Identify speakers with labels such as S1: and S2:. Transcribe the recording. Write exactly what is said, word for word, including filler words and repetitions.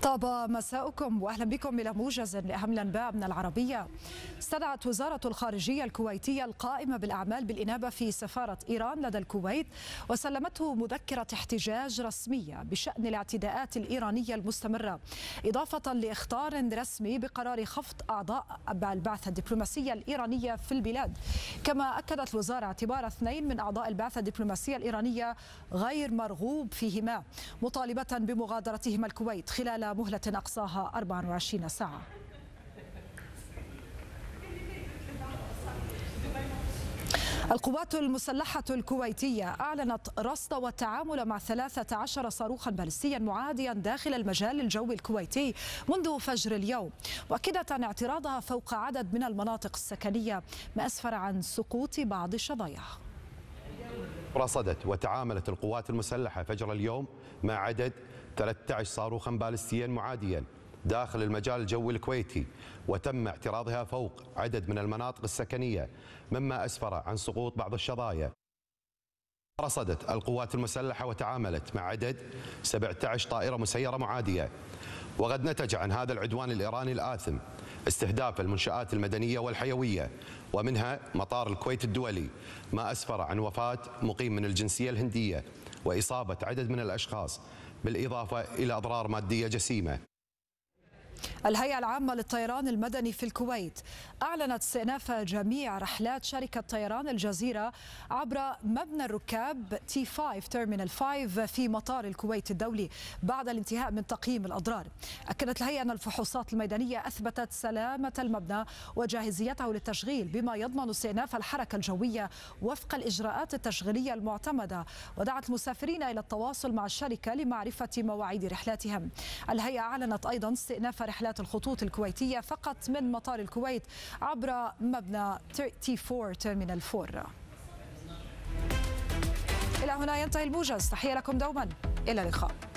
S1: طاب مساؤكم واهلا بكم الى موجز لاهم الانباء من العربيه. استدعت وزاره الخارجيه الكويتيه القائمه بالاعمال بالانابه في سفاره ايران لدى الكويت وسلمته مذكره احتجاج رسميه بشان الاعتداءات الايرانيه المستمره، اضافه لاخطار رسمي بقرار خفض اعضاء البعثه الدبلوماسيه الايرانيه في البلاد. كما اكدت الوزاره اعتبار اثنين من اعضاء البعثه الدبلوماسيه الايرانيه غير مرغوب فيهما، مطالبه بمغادرتهما الكويت خلال مهلة أقصاها أربع وعشرين ساعة. القوات المسلحة الكويتية أعلنت رصد والتعامل مع ثلاثة عشر صاروخا باليستيا معاديا داخل المجال الجوي الكويتي منذ فجر اليوم، مؤكدة اعتراضها فوق عدد من المناطق السكنية ما أسفر عن سقوط بعض الشظايا.
S2: رصدت وتعاملت القوات المسلحة فجر اليوم مع عدد ثلاثة عشر صاروخا باليستيا معاديا داخل المجال الجوي الكويتي، وتم اعتراضها فوق عدد من المناطق السكنية مما أسفر عن سقوط بعض الشظايا. رصدت القوات المسلحة وتعاملت مع عدد سبعة عشر طائرة مسيرة معادية، وقد نتج عن هذا العدوان الإيراني الآثم استهداف المنشآت المدنية والحيوية ومنها مطار الكويت الدولي، ما أسفر عن وفاة مقيم من الجنسية الهندية وإصابة عدد من الأشخاص بالإضافة إلى أضرار مادية جسيمة.
S1: الهيئة العامة للطيران المدني في الكويت أعلنت استئناف جميع رحلات شركة طيران الجزيرة عبر مبنى الركاب تي خمسة تيرمينال خمسة في مطار الكويت الدولي بعد الانتهاء من تقييم الأضرار. أكدت الهيئة أن الفحوصات الميدانية أثبتت سلامة المبنى وجاهزيته للتشغيل بما يضمن استئناف الحركة الجوية وفق الإجراءات التشغيلية المعتمدة، ودعت المسافرين إلى التواصل مع الشركة لمعرفة مواعيد رحلاتهم. الهيئة أعلنت أيضا استئناف رحلات الخطوط الكويتية فقط من مطار الكويت عبر مبنى تي أربعة تيرمينال أربعة. إلى هنا ينتهي الموجز، تحية لكم دوما، إلى اللقاء.